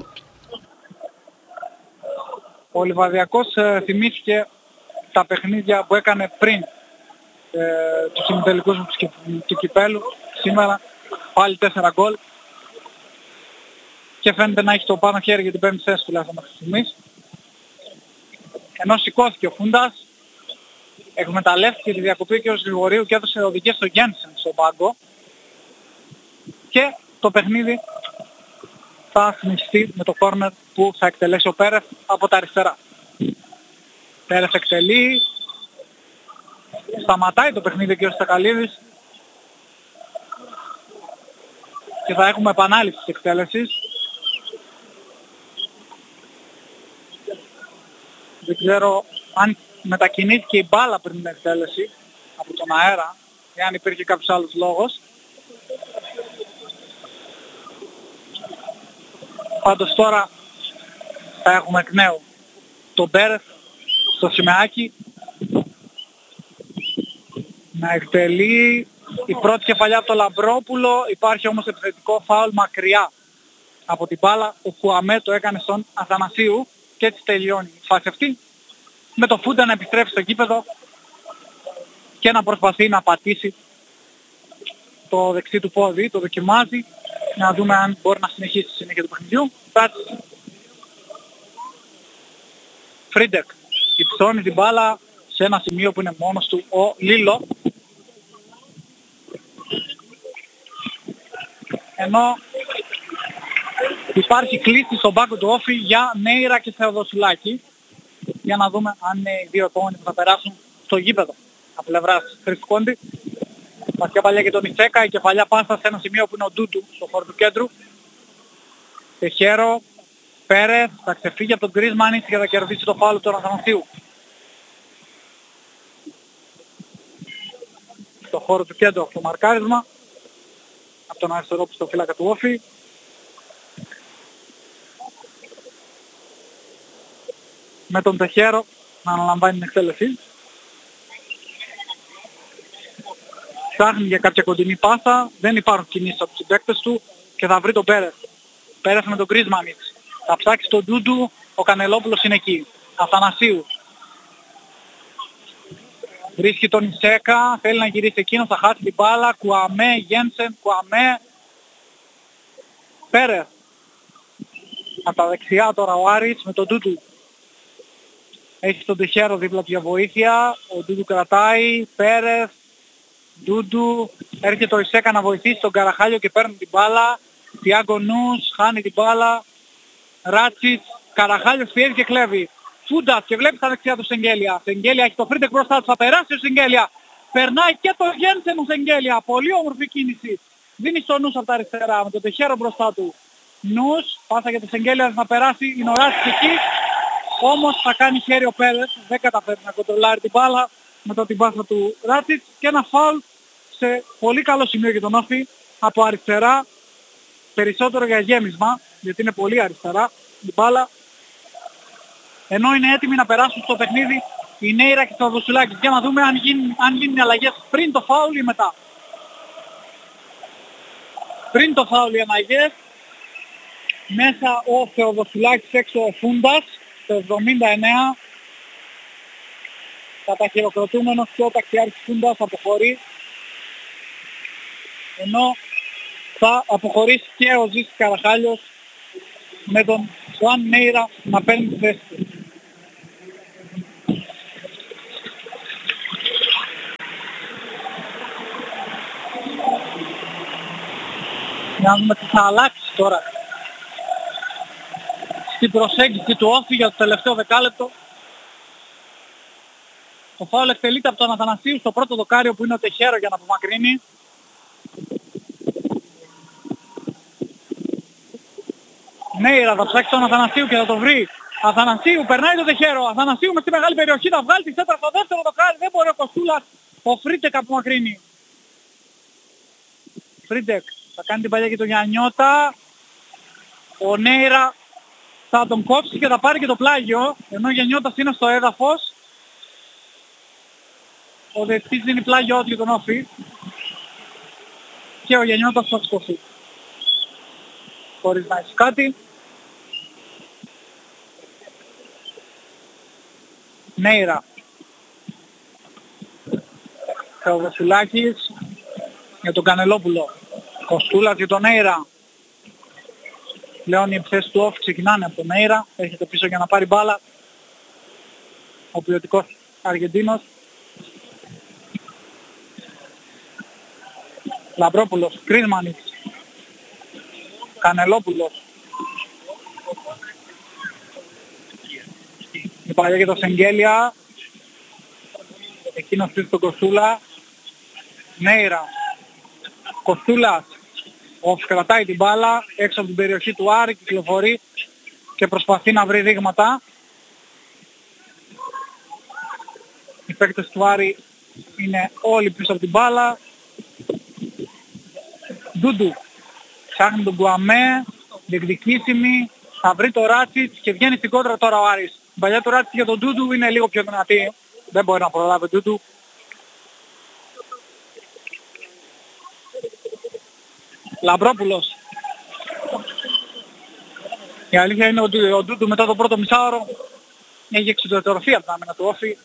Ο Λεβαδιακός ε, θυμήθηκε τα παιχνίδια που έκανε πριν ε, τους ημιτελικούς του, του Κυπέλλου. Σήμερα πάλι τέσσερα γκολ και φαίνεται να έχει το πάνω χέρι για την πέμπτη θέση τουλάχιστον μέχρι στιγμής. Ενώ σηκώθηκε ο Φούντας, εκμεταλλεύτηκε τη διακοπή και ο Γρηγορίου και έδωσε οδηγίες στο Γένσεν στον πάγκο και το παιχνίδι θα συνεχιστεί με το κόρνερ που θα εκτελέσει ο Πέρεθ από τα αριστερά. Πέρεθ εκτελεί, σταματάει το παιχνίδι και ο Στακαλίδης και θα έχουμε επανάληψη της εκτέλεσης. Δεν ξέρω αν μετακινήθηκε η μπάλα πριν την εκτέλεση από τον αέρα ή αν υπήρχε κάποιος άλλος λόγος. Πάντως τώρα θα έχουμε εκ νέου τον Πέρεθ στο σημαίακι να εκτελεί η πρώτη κεφαλιά από το Λαμπρόπουλο. Υπάρχει όμως επιθετικό φάουλ μακριά από την μπάλα. Ο Κουαμέ το έκανε στον Αθανασίου και έτσι τελειώνει η φάση αυτή, με το Φούντα να επιστρέφει στο γήπεδο και να προσπαθεί να πατήσει το δεξί του πόδι, το δοκιμάζει, να δούμε αν μπορεί να συνεχίσει τη συνέχεια του παιχνιδιού. Φρίντεκ υψώνει την μπάλα σε ένα σημείο που είναι μόνος του ο Λίλο, ενώ υπάρχει κλίση στον πάγκο του Όφη για Νέιρα και Θεοδοσουλάκη, για να δούμε αν είναι οι δύο επόμενοι που θα περάσουν στο γήπεδο από πλευράς Χρυσκόντη. Πασιά παλιά και τον Ιτσέκα, η κεφαλιά πάσα σε ένα σημείο που είναι ο Ντούντου στο χώρο του κέντρου. Τεχέρο, Πέρεθ, θα ξεφύγει από τον Γκρισμανίτς και θα κερδίσει το φάουλ του Αθανασίου. Στο χώρο του κέντρου από το μαρκάρισμα, από τον αριστερό που στο φύλακα του Όφη. Με τον Τεχέρο να αναλαμβάνει την εκτέλεση. Ψάχνει για κάποια κοντινή πάσα, δεν υπάρχουν κινήσεις από τους συμπαίκτες του και θα βρει τον Πέρεθ. Πέρεθ με τον Γκρισμανίτς. Θα ψάξει τον Ντούντου, ο Κανελόπουλος είναι εκεί. Αθανασίου. Βρίσκει τον Ισέκα, θέλει να γυρίσει εκείνος, θα χάσει την μπάλα. Κουαμέ, Γένσεν, Κουαμέ. Πέρες. Από τα δεξιά τώρα ο Άρης με τον Ντούντου. Έχει τον Τεχέρο δίπλα του για βοήθεια. Ο Ντούντου κρατάει. Πέρες. Ντούντου. Έρχεται ο Ισέκα να βοηθήσει τον Καραχάλιο και παίρνει την μπάλα. Τιάγκο Νους. Χάνει την μπάλα. Ράτσιτς. Καραχάλιος πιέζει και κλέβει. Φούντας και βλέπει στα δεξιά του Σεγγέλια. Σεγγέλια έχει το Φρίντεκ μπροστά του. Θα περάσει ο Σεγγέλια. Περνάει και το Γένσεν ο Σεγγέλια. Πολύ όμορφη κίνηση. Δίνει στο Νους από τα αριστερά με τον Τεχέρο μπροστά του. Νους. Πάσα για το Σεγγέλια να περάσει. Είναι ο Ράτσιτς εκεί. Όμως θα κάνει χέρι ο Πέρες. Δεν καταφέρει να κοντρολάρει την μπάλα μετά την πάσα του Ράτσιτς. Και ένα φάουλ σε πολύ καλό σημείο για τον Όφη. Από αριστερά. Περισσότερο για γέμισμα. Γιατί είναι πολύ αριστερά την μπάλα. Ενώ είναι έτοιμοι να περάσουν στο παιχνίδι η Νέιρα και το Δοσουλάκη. Για να δούμε αν γίνουν, αν γίνουν οι αλλαγές πριν το φάουλ ή μετά. Πριν το φάουλ οι αλλαγές. Μέσα ο Θεοδοσουλάκης, έξω ο Φούντας. Το εβδομήντα εννέα. Καταχειροκροτούμενος και ο ταξιάρχης Φούντας αποχωρεί. Ενώ θα αποχωρήσει και ο Ζήσης Καραχάλιος με τον Ζουάν Νέιρα να παίρνει τη θέση του. Για να δούμε τι θα αλλάξει τώρα στην προσέγγιση του Όφη για το τελευταίο δεκάλεπτο. Το φάουλ εκτελείται από τον Αθανασίου στο πρώτο δοκάριο που είναι ο Τεχέρο για να απομακρύνει. Νέιρα θα ψάξει τον Αθανασίου και θα το βρει. Αθανασίου περνάει το Τεχέρο. Αθανασίου με στη μεγάλη περιοχή θα βγάλει τη σέντρα στο δεύτερο δοκάρι. Δεν μπορεί ο Κοστούλας. Ο Φρίντεκ απομακρύνει. Φρίντεκ θα κάνει την παλιά και τον Γιαννιώτα. Ο Νέιρα θα τον κόψει και θα πάρει και το πλάγιο. Ενώ ο Γιαννιώτας είναι στο έδαφος. Ο διαιτητής δίνει πλάγιο για τον Όφη. Και ο Γιαννιώτας θα σκοθεί. Χωρίς να έχει κάτι. Νέιρα. Θεοδοσουλάκης για τον Κανελόπουλο. Κοστούλας για τον Νέιρα. Πλέον οι επιθέσεις του Όφη ξεκινάνε από τον Νέιρα. Έρχεται πίσω για να πάρει μπάλα. Ο ποιοτικός Αργεντίνος. Λαμπρόπουλος. Κρίσμανιτς. Κανελόπουλος. Η παλιά για το Σεγγέλια. Εκείνος πίσω στον Κοστούλα. Νέιρα. Κοστούλας. Όφης κρατάει την μπάλα έξω από την περιοχή του Άρη, κυκλοφορεί και προσπαθεί να βρει δείγματα. Οι παίκτες του Άρη είναι όλοι πίσω από την μπάλα. Ντούντου. Ψάχνει τον Κουαμέ, διεκδικήσιμη, θα βρει το Ράτσιτς και βγαίνει στην κόντρα τώρα ο Άρης. Η παλιά του Ράτσιτς για τον Ντούντου είναι λίγο πιο δυνατή. Δεν μπορεί να προλάβει ο Ντούντου. Λαμπρόπουλος. Η αλήθεια είναι ότι ο Ντούντου μετά το πρώτο μισάωρο έχει εξωτεροφεί από την άμυνα του Όφη.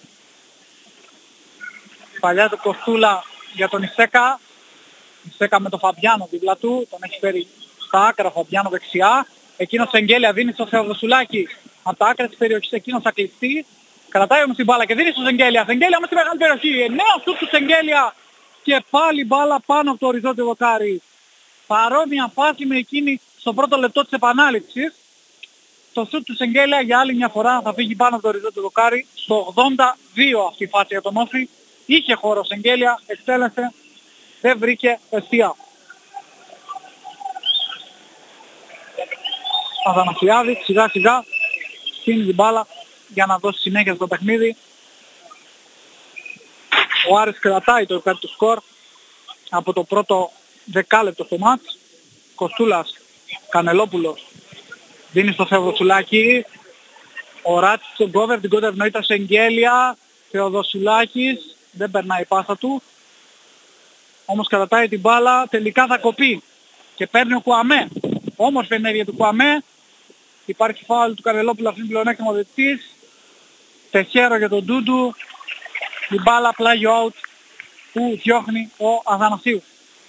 Παλιά του Κοστούλα για τον Ισέκα. Ισέκα με τον Φαμπιάνο δίπλα του. Τον έχει φέρει στα άκρα ο Φαμπιάνο δεξιά. Εκείνος Σεγγέλια δίνει στο Θεοδοσουλάκη. Από τα άκρα της περιοχής εκείνος θα κλειστεί. Κρατάει όμως την μπάλα και δίνει στο Σεγγέλια. Σεγγέλια με στη μεγάλη περιοχή. Νέο σουτ του Σεγγέλια. Και πάλι μπάλα πάνω από το οριζόντιο δοκάρι. Παρόμοια φάση με εκείνη στο πρώτο λεπτό της επανάληψης. Το σουτ του Σεγγέλια για άλλη μια φορά θα φύγει πάνω από το οριζόντιο δοκάρι. Στο ογδόντα δύο αυτή η φάση για τον Όφη. Είχε χώρο Σεγγέλια, εκτέλεσε, δεν βρήκε αιστεία. Αθανασιάδης σιγά σιγά στείνει την μπάλα για να δώσει συνέχεια στο παιχνίδι. Ο Άρης κρατάει το επίπεδο του σκορ από το πρώτο δεκάλεπτο στο μάτς. Κοστούλας, Κανελόπουλος, δίνει στο Θεοδοσουλάκη. Ο Ράτσης στον κόβερ, την κόβερ νοήτα σε Εγγέλια. Θεοδοσουλάκης, δεν περνάει η πάσα του. Όμως κρατάει την μπάλα, τελικά θα κοπεί. Και παίρνει ο Κουαμέ. Όμορφη ενέργεια του Κουαμέ. Υπάρχει φάουλ του Κανελόπουλου, αυτή την πλεονέκτημα ο διαιτητής. Τεχέρο για τον Ντούντου. η μπάλα πλάγιο out που διώχνει ο Αθανασίου.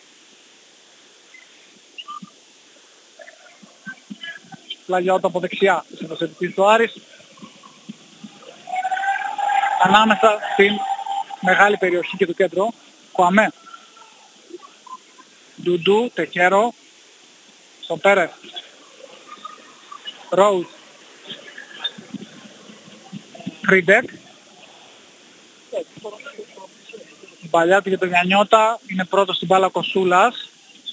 Πλάγιο out από δεξιά της επιστροφής του Άρης. Ανάμεσα στην μεγάλη περιοχή και το κέντρο. Κουαμέ. Ντουντού, Τεχέρο. Στον Πέρες. Ρόουζ. Φρίντεκ. Η παλιά του για τον Γιαννιώτα είναι πρώτος στην μπάλα Κοσούλας,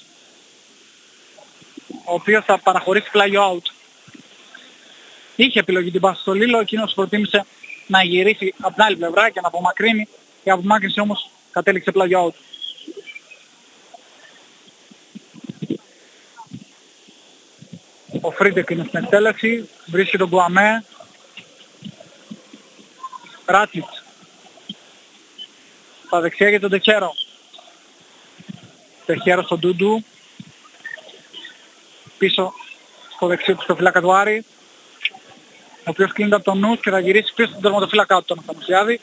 ο οποίος θα παραχωρήσει πλάγιο out. Είχε επιλογή την πάση στο Λίλο, εκείνος προτίμησε να γυρίσει από την άλλη πλευρά και να απομακρύνει, η απομάκρυνση όμως κατέληξε πλάγιο out. Ο Φρίντεκ είναι στην εκτέλεση, βρίσκει τον Κουαμέ. Ράτσιτς. Στα δεξιά για τον Τεχέρο. Τεχέρο στον Ντούντου. Πίσω στο δεξί του στο φύλακα του Άρη, ο οποίος κλείνεται από τον νους και θα γυρίσει πίσω στον τερματοφύλακα του τον Αθανασιάδη.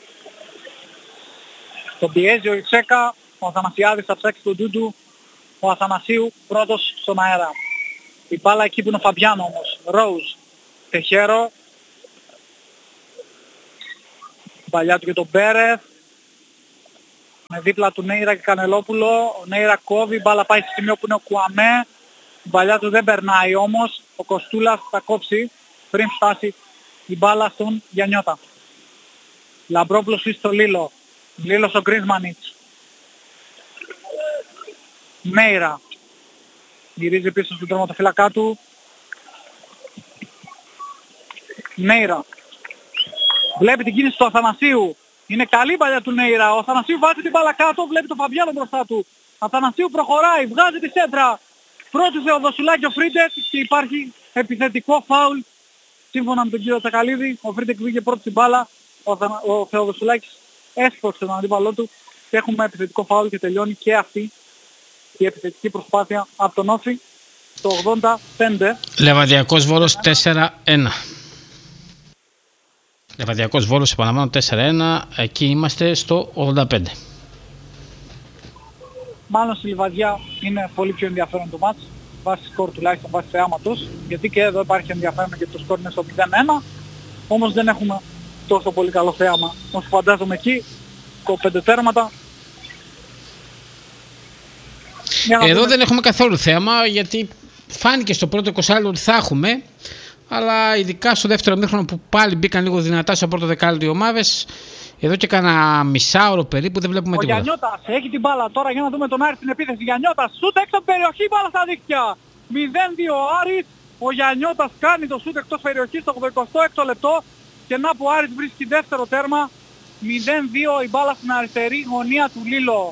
Τον πιέζει ο Ιτσέκα, ο Αθανασιάδης θα ψάξει τον Ντούντου, ο Αθανασίου πρώτος στον αέρα. Η μπάλα εκεί που είναι ο Φαμπιάνο όμως. Ρόουζ. Τεχέρο. Η παλιά του και τον Πέρεθ. Με δίπλα του Νέιρα και Κανελόπουλο. Ο Νέιρα κόβει, η μπάλα πάει στο σημείο που είναι ο Κουαμέ. Η παλιά του δεν περνάει όμως. Ο Κοστούλας θα κόψει πριν φτάσει η μπάλα στον Γιαννιώτα. Λαμπρόπουλος ή στο Λίλο. Λίλο στο Γκρίσμανιτς. Νέιρα. Γυρίζει πίσω στον τερματοφύλακά του. Νέιρα. Βλέπει την κίνηση του Αθανασίου. Είναι καλή παλιά του Νέιρα. Ο Αθανασίου βάζει την μπάλα κάτω, βλέπει τον Φαμπιάνο μπροστά του. Αθανασίου προχωράει, βγάζει τη σέντρα. Πρώτη Θεοδοσουλάκη ο Φρίντεκ και υπάρχει επιθετικό φάουλ. Σύμφωνα με τον κύριο Τσακαλίδη, ο Φρίντεκ βγήκε πρώτη στην μπάλα. Ο, Αθανα... ο Θεοδοσουλάκης έσπρωξε τον αντίπαλό του και έχουμε επιθετικό φάουλ και τελειώνει και αυτή η επιθετική προσπάθεια από τον Όφη το ογδόντα πέντε. Λεβαδιακός Βόλος τέσσερα ένα. Λεβαδιακός Βόλος, επαναλαμβάνω, τέσσερα ένα. Εκεί είμαστε στο ογδόντα πέντε. Μάλλον στη Λιβαδιά είναι πολύ πιο ενδιαφέρον το μάτς, βάσει σκορ τουλάχιστον, βάσει θεάματος, γιατί και εδώ υπάρχει ενδιαφέρον και το σκορ είναι στο μηδέν ένα, όμως δεν έχουμε τόσο πολύ καλό θέαμα όσο φαντάζομαι εκεί, πέντε τέρματα. Εδώ δεν έχουμε καθόλου θέαμα, γιατί φάνηκε στο πρώτο είκοσι ότι θα έχουμε, αλλά ειδικά στο δεύτερο μήχρονο που πάλι μπήκαν λίγο δυνατά στο πρώτο δεκάλεπτο οι ομάδες, εδώ και κάνα μισάωρο περίπου δεν βλέπουμε ο τίποτα. Ο Γιαννιώτας έχει την μπάλα τώρα για να δούμε τον Άρη στην επίθεση. Γιαννιώτας, σούτ έξω από την περιοχή, μπάλα στα δίχτυα. μηδέν δύο ο Άρης, ο Γιαννιώτας κάνει το σούτ εκτός περιοχής στο ογδοηκοστό έκτο λεπτό και να που ο Άρης βρίσκει δεύτερο τέρμα. μηδέν δύο η μπάλα στην αριστερή γωνία του Λίλο.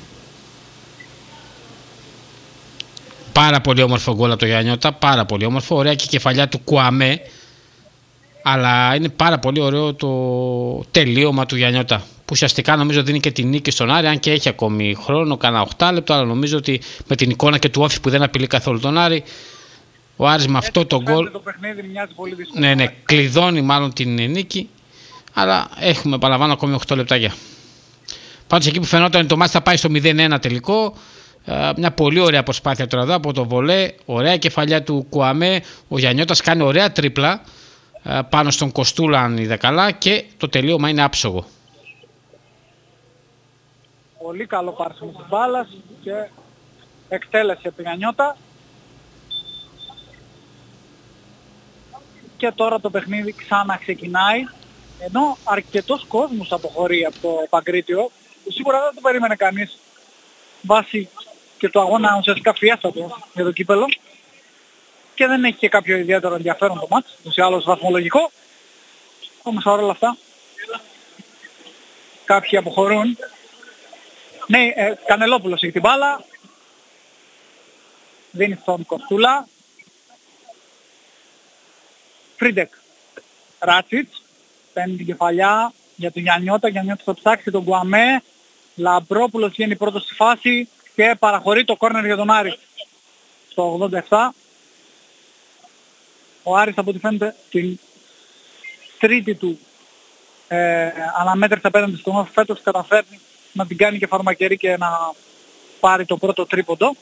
Πάρα πολύ όμορφο γκολ από το Γιαννιώτα, πάρα πολύ όμορφο, ωραία και η κεφαλιά του Κουαμέ. Αλλά είναι πάρα πολύ ωραίο το τελείωμα του Γιαννιώτα, που ουσιαστικά νομίζω δίνει και την νίκη στον Άρη, αν και έχει ακόμη χρόνο, κάνα οκτώ λεπτό, αλλά νομίζω ότι με την εικόνα και του Όφη που δεν απειλεί καθόλου τον Άρη, ο Άρης με αυτό το γκολ ναι, ναι, κλειδώνει μάλλον την νίκη, αλλά έχουμε, παραλαμβάνω, ακόμη οκτώ λεπτάκια. Πάντως εκεί που φαινόταν το μάτς θα πάει στο μηδέν ένα τελικό, μια πολύ ωραία προσπάθεια τώρα εδώ από το βολέ, ωραία κεφαλιά του Κουαμέ, ο Γιαννιώτας κάνει ωραία τρίπλα πάνω στον Κοστούλα αν είδα καλά και το τελείωμα είναι άψογο. Πολύ καλό πάρσιμο της μπάλας και εκτέλεση από τον Γιαννιώτα. Και τώρα το παιχνίδι ξανά ξεκινάει, ενώ αρκετός κόσμος αποχωρεί από το Παγκρίτιο, που σίγουρα δεν το περίμενε κανείς βάσει και το αγώνα ουσιαστικά φιέστατο για το κύπελλο. Και δεν έχει και κάποιο ιδιαίτερο ενδιαφέρον το μάτς, ούτως ή άλλως βαθμολογικό. Όμως όλα αυτά κάποιοι αποχωρούν. Ναι, ε, Κανελόπουλος έχει την μπάλα. Δίνει στον Κοστούλα. Φρίντεκ. Ράτσιτς. Παίρνει την κεφαλιά για τον Γιαννιώτα. Γιαννιώτα θα ψάξει τον Κουαμέ. Λαμπρόπουλος βγαίνει πρώτος στη φάση και παραχωρεί το κόρνερ για τον Άρη. Στο ογδόντα επτά. Ο Άρης από ό,τι φαίνεται την τρίτη του ε, αναμέτρησε απέναντι στον Όφη φέτος, καταφέρνει να την κάνει και φαρμακερή και να πάρει το πρώτο τρίποντο.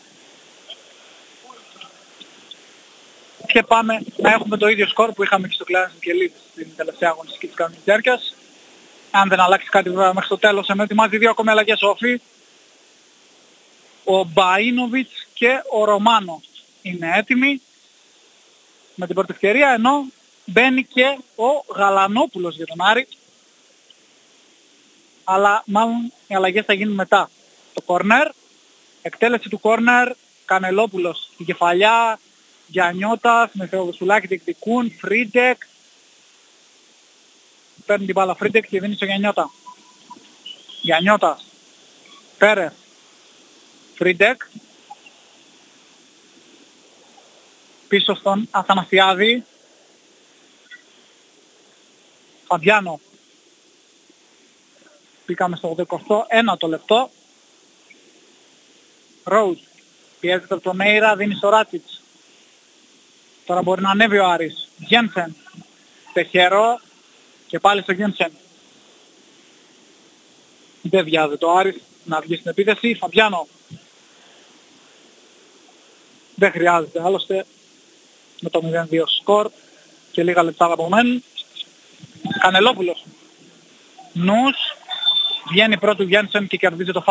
Και πάμε να έχουμε το ίδιο σκορ που είχαμε και στο Clarence και Leeds στην τελευταία αγωνιστική της κανονικής διάρκειας. Αν δεν αλλάξει κάτι βέβαια μέχρι το τέλος, ενώ ετοιμάζει δύο ακόμη αλλαγές ο Όφη. Ο Μπαΐνοβιτς και ο Ρωμάνο είναι έτοιμοι με την πρώτη ευκαιρία, ενώ μπαίνει και ο Γαλανόπουλος για τον Άρη. Αλλά μάλλον οι αλλαγές θα γίνουν μετά. Το corner, εκτέλεση του corner, Κανελόπουλος στην κεφαλιά, Γιαννιώτας με Θεοδοσουλάκη διεκδικούν, Φρίντεκ. Παίρνει την μπάλα Φρίντεκ και δίνει στο Γιαννιώτα. Γιαννιώτας, Πέρες, Φρίντεκ. Πίσω στον Αθανασιάδη. Φαμπιάνο. Πήγαμε στο εικοστό ένατο λεπτό. Ρόουζ. Πιέζεται από τον Έιρα, δίνει στο Ράτσιτς. Τώρα μπορεί να ανέβει ο Άρης. Γένσεν. Τεχερό. Και πάλι στο Γένσεν. Δεν βιάζεται ο Άρης να βγει στην επίθεση. Φαμπιάνο. Δεν χρειάζεται άλλωστε με το μηδέν δύο σκορ και λίγα λεπτά απομένουν. Κανελόπουλος. Νους. Βγαίνει πρώτου Γένσεν και κερδίζει το